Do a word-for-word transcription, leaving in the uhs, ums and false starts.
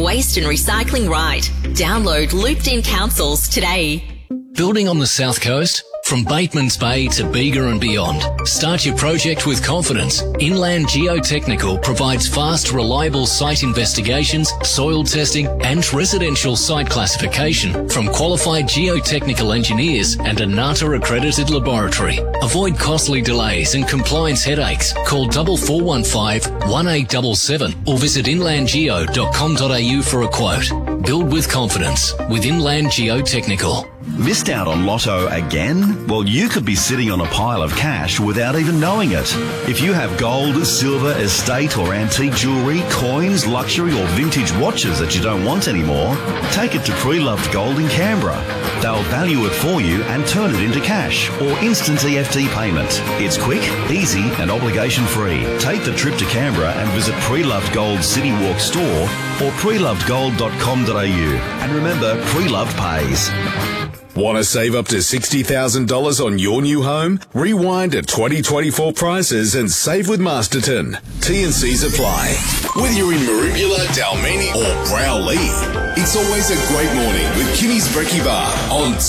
waste and recycling right. Download Looped In Councils today. Building on the South Coast? From Bateman's Bay to Bega and beyond, start your project with confidence. Inland Geotechnical provides fast, reliable site investigations, soil testing and residential site classification from qualified geotechnical engineers and a NATA accredited laboratory. Avoid costly delays and compliance headaches. Call four four one five, one eight seven seven or visit inland geo dot com dot a u for a quote. Build with confidence with Inland Geotechnical. Missed out on Lotto again? Well, you could be sitting on a pile of cash without even knowing it. If you have gold, silver, estate or antique jewellery, coins, luxury or vintage watches that you don't want anymore, take it to Pre-Loved Gold in Canberra. They'll value it for you and turn it into cash or instant E F T payment. It's quick, easy and obligation free. Take the trip to Canberra and visit Pre-Loved Gold City Walk store or pre loved gold dot com dot a u. And remember, Pre-Loved pays. Want to save up to sixty thousand dollars on your new home? Rewind to twenty twenty-four prices and save with Masterton. T and Cs apply. Whether you're in Maribula, Dalmini or Browley, it's always a great morning with Kimmy's Brekkie Bar on